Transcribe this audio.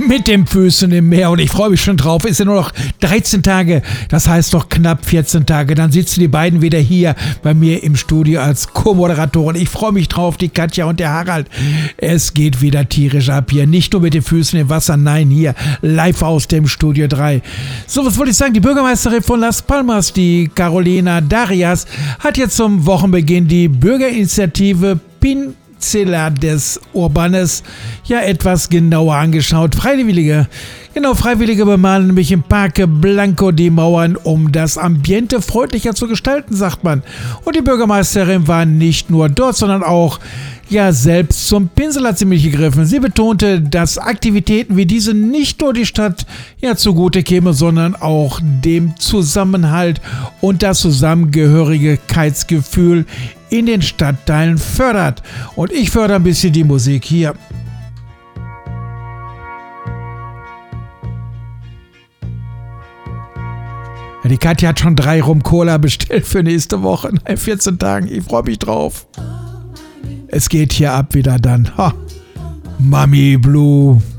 mit den Füßen im Meer und ich freue mich schon drauf. Ist ja nur noch 13 Tage, das heißt doch knapp 14 Tage. Dann sitzen die beiden wieder hier bei mir im Studio als Co-Moderatoren. Ich freue mich drauf, die Katja und der Harald. Es geht wieder tierisch ab hier. Nicht nur mit den Füßen im Wasser, nein, hier live aus dem Studio 3. So, was wollte ich sagen? Die Bürgermeisterin von Las Palmas, die Carolina Darias, hat jetzt zum Wochenbeginn die Bürgerinitiative Pincel des Urbanes ja etwas genauer angeschaut. Freiwillige bemalen nämlich im Parque Blanco die Mauern, um das Ambiente freundlicher zu gestalten, sagt man. Und die Bürgermeisterin war nicht nur dort, sondern auch selbst zum Pinsel hat sie mich gegriffen. Sie betonte, dass Aktivitäten wie diese nicht nur die Stadt zugute käme, sondern auch dem Zusammenhalt und das Zusammengehörigkeitsgefühl in den Stadtteilen fördert. Und ich fördere ein bisschen die Musik hier. Die Katja hat schon 3 Rum-Cola bestellt für nächste Woche in 14 Tagen. Ich freue mich drauf. Es geht hier ab wieder dann. Mami Blue.